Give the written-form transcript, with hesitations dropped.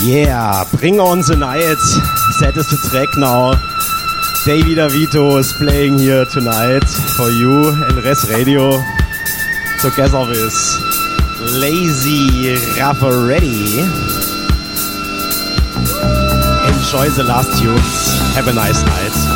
Yeah, bring on the night. Set is the track now. Davey DeVito is playing here tonight for you in Res Radio, together with Lazy Raffaretti. Enjoy the last tunes. Have a nice night.